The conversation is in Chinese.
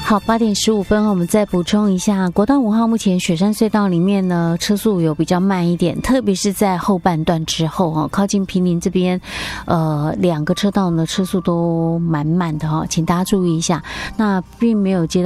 好，8点15分，我们再补充一下，国道5号目前雪山隧道里面呢，车速有比较慢一点，特别是在后半段之后哈，靠近坪林这边，2个车道呢车速都蛮慢的哈，请大家注意一下。那并没有接到